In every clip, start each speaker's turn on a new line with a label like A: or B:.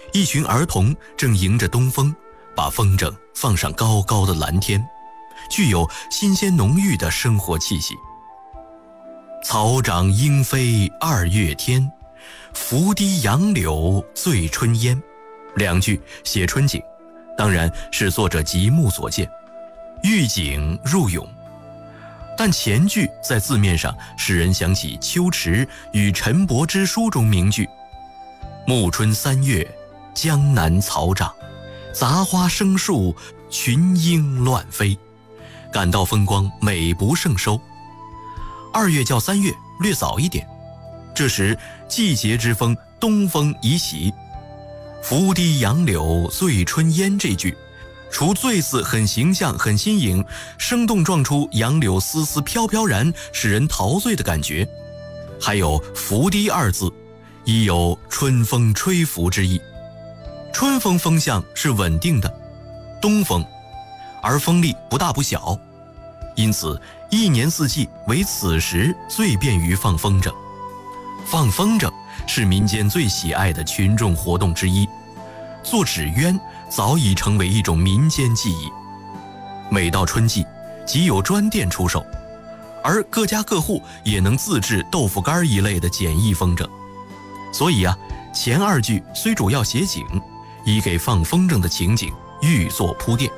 A: 一群儿童正迎着东风，把风筝放上高高的蓝天，具有新鲜浓郁的生活气息。草长莺飞2月天，拂堤杨柳醉春烟。2句写春景，当然是作者极目所见，寓景入咏。但前句在字面上使人想起秋池与陈伯之书中名句：暮春3月，江南草长，杂花生树，群莺乱飞，感到风光美不胜收。2月较3月略早一点，这时季节之风，东风已起。拂堤杨柳醉春烟这句，除醉字很形象很新颖，生动撞出杨柳丝丝飘飘然，使人陶醉的感觉，还有拂堤2字，亦有春风吹拂之意。春风风向是稳定的，东风，而风力不大不小，因此一年四季为此时最便于放风筝。放风筝是民间最喜爱的群众活动之一，做纸鸢早已成为一种民间技艺。每到春季，即有专店出售，而各家各户也能自制豆腐干一类的简易风筝。所以前2句虽主要写景，已给放风筝的情景预作铺垫。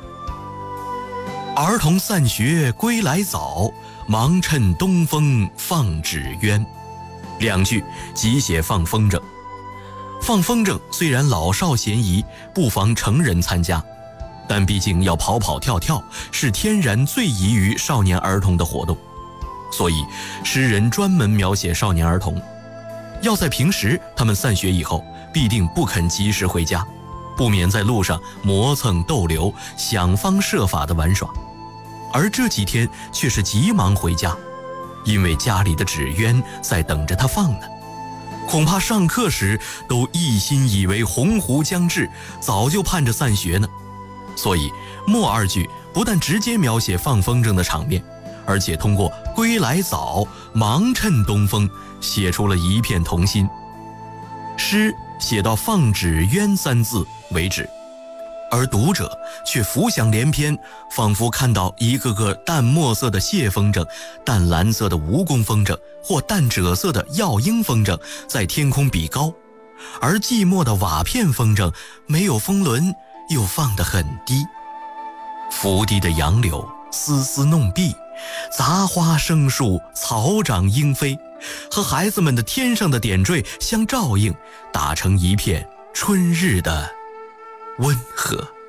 A: 儿童散学归来早，忙趁东风放纸鸢。2句即写放风筝。放风筝虽然老少咸宜，不妨成人参加，但毕竟要跑跑跳跳，是天然最宜于少年儿童的活动，所以诗人专门描写少年儿童。要在平时他们散学以后，必定不肯及时回家，不免在路上磨蹭逗留，想方设法地玩耍，而这几天却是急忙回家，因为家里的纸鸢在等着他放呢。恐怕上课时都一心以为鸿鹄将至，早就盼着散学呢。所以末2句不但直接描写放风筝的场面，而且通过归来早，忙趁东风，写出了一片童心。诗写到放纸鸢3字为止，而读者却浮想联翩，仿佛看到一个个淡墨色的蟹风筝、淡蓝色的蜈蚣风筝或淡赭色的药鹰风筝在天空比高，而寂寞的瓦片风筝没有风轮，又放得很低。拂堤的杨柳丝丝弄碧，杂花生树，草长莺飞，和孩子们的天上的点缀相照应，打成一片春日的温和。